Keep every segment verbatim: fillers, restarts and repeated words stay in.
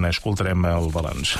n'escoltarem el balanç.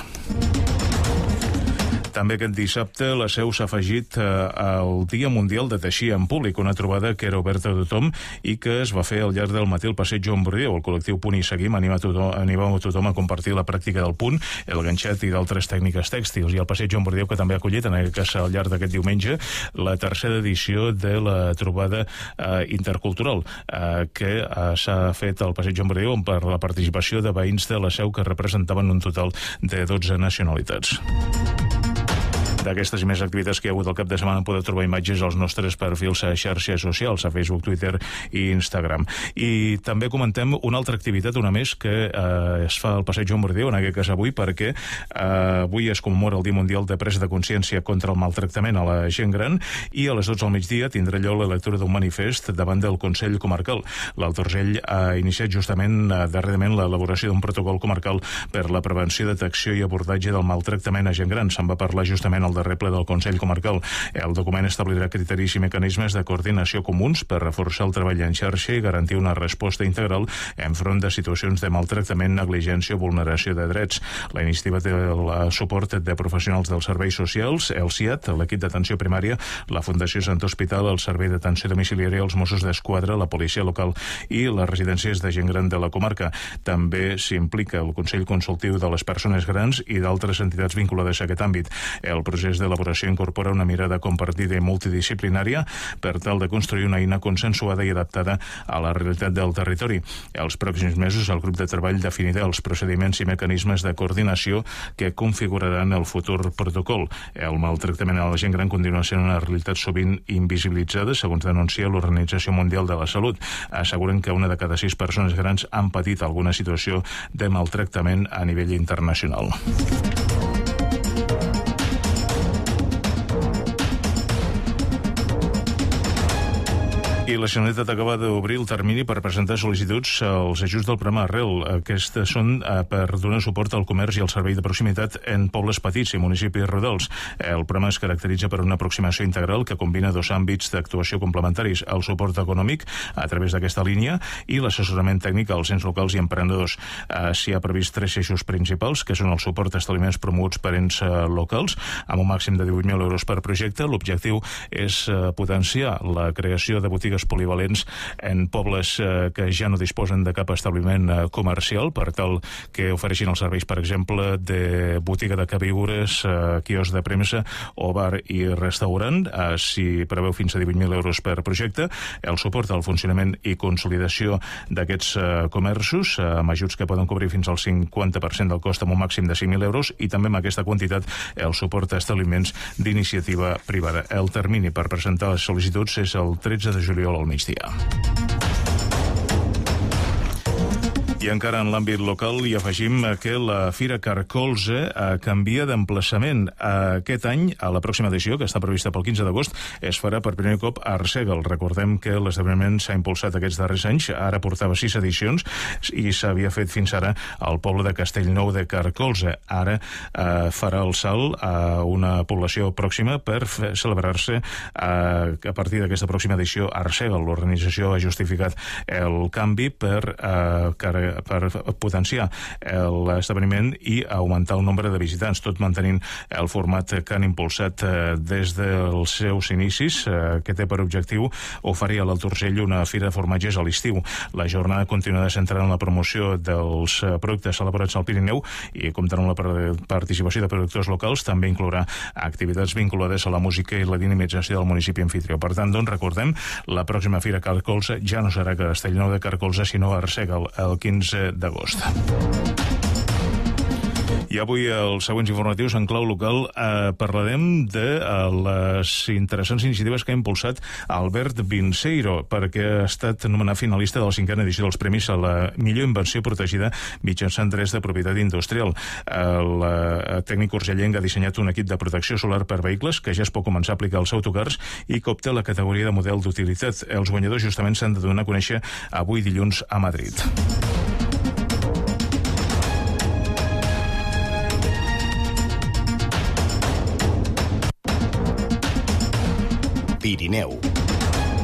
També aquest dissabte la Seu s'ha afegit al Dia Mundial de Teixir en Públic, una trobada que era oberta a tothom i que es va fer al llarg del matí al passeig Joan Bordeu. El col·lectiu Punt i Seguim anima a tothom, anima a tothom a compartir la pràctica del punt, el ganxet i d'altres tècniques tèxtils. I el passeig Joan Bordeu, que també ha acollit en aquest cas al llarg d'aquest diumenge la tercera edició de la trobada eh, intercultural eh, que eh, s'ha fet al passeig Joan Bordeu per la participació de veïns de la Seu que representaven un total de dotze nacionalitats. D'aquestes i més activitats que hi ha hagut el cap de setmana podeu trobar imatges als nostres perfils a xarxes socials, a Facebook, Twitter i Instagram. I també comentem una altra activitat, una més, que eh, es fa al passeig Joan Bordeu, en aquest cas avui, perquè eh, avui es commemora el Dia Mundial de Presa de Consciència contra el Maltractament a la Gent Gran i a les dotze al migdia tindrà lloc la lectura d'un manifest davant del Consell Comarcal. L'Alt Urgell ha iniciat justament eh, darrerament l'elaboració d'un protocol comarcal per la prevenció, detecció i abordatge del maltractament a gent gran. Se'n va parlar justament al darrer ple del Consell Comarcal. El document establirà criteris i mecanismes de coordinació comuns per reforçar el treball en xarxa i garantir una resposta integral enfront de situacions de maltractament, negligència o vulneració de drets. La iniciativa té el suport de professionals dels serveis socials, el C I A T, l'equip d'atenció primària, la Fundació Sant Hospital, el Servei d'Atenció Domiciliària, els Mossos d'Esquadra, la Policia Local i les residències de gent gran de la comarca. També s'implica el Consell Consultiu de les Persones Grans i d'altres entitats vinculades a aquest àmbit. El procés d'elaboració incorpora una mirada compartida i multidisciplinària per tal de construir una eina consensuada i adaptada a la realitat del territori. Els pròxims mesos el grup de treball definirà els procediments i mecanismes de coordinació que configuraran el futur protocol. El maltractament a la gent gran continua sent una realitat sovint invisibilitzada, segons denuncia l'Organització Mundial de la Salut. Asseguren que una de cada sis persones grans han patit alguna situació de maltractament a nivell internacional. I la Generalitat acaba d'obrir el termini per presentar sol·licituds als ajuts del programa Arrel. Aquestes són per donar suport al comerç i al servei de proximitat en pobles petits i municipis rurals. El programa es caracteritza per una aproximació integral que combina dos àmbits d'actuació complementaris, el suport econòmic a través d'aquesta línia i l'assessorament tècnic als ens locals i emprenedors. S'hi ha previst tres eixos principals, que són el suport a establiments promoguts per ens locals, amb un màxim de divuit mil euros per projecte. L'objectiu és potenciar la creació de botigues polivalents en pobles eh, que ja no disposen de cap establiment eh, comercial, per tal que ofereixin els serveis, per exemple, de botiga de queviures, eh, quios de premsa o bar i restaurant. Eh, si preveu fins a divuit mil euros per projecte, el suport al funcionament i consolidació d'aquests eh, comerços, eh, amb ajuts que poden cobrir fins al cinquanta per cent del cost amb un màxim de cinc mil euros, i també amb aquesta quantitat el suport a establiments d'iniciativa privada. El termini per presentar les sol·licituds és el tretze de juliol al migdia. I encara en l'àmbit local hi afegim que la Fira Carcolze eh, canvia d'emplaçament. Aquest any, a la pròxima edició, que està prevista pel quinze d'agost, es farà per primer cop a Arsèguel. Recordem que l'esdeveniment s'ha impulsat aquests darrers anys, ara portava sis edicions i s'havia fet fins ara al poble de Castellnou de Carcolze. Ara eh, farà el salt a una població pròxima per celebrar-se eh, a partir d'aquesta pròxima edició a Arsèguel. L'organització ha justificat el canvi per eh, per potenciar l'esdeveniment i augmentar el nombre de visitants, tot mantenint el format que han impulsat des dels seus inicis, que té per objectiu oferir a l'Alt Urgell una fira de formatges a l'estiu. La jornada continuarà centrada en la promoció dels productes elaborats al Pirineu i comptant amb la participació de productors locals. També inclourà activitats vinculades a la música i la dinamització del municipi anfitrió. Per tant, doncs, recordem, la pròxima Fira Carcolze ja no serà a Castellnou de Carcolze, sinó a Arsèguel, el quinze d'agost. I avui els següents informatius en clau local eh, parlarem de eh, les interessants iniciatives que ha impulsat Albert Vinceiro, perquè ha estat nomenat finalista de la cinquena edició dels premis a la millor invenció protegida mitjançant drets de propietat industrial. El eh, tècnic urgellenc ha dissenyat un equip de protecció solar per vehicles que ja es pot començar a aplicar als autocars i que opta la categoria de model d'utilitat. Els guanyadors justament s'han de donar a conèixer avui dilluns a Madrid. Pirineu.